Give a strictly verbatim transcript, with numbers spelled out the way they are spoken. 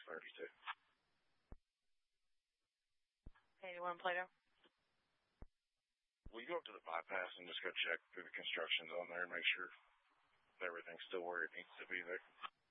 thirty-two. eighty-one Plato. Will you go up to the bypass and just go check through the construction zone there and make sure everything's still where it needs to be there?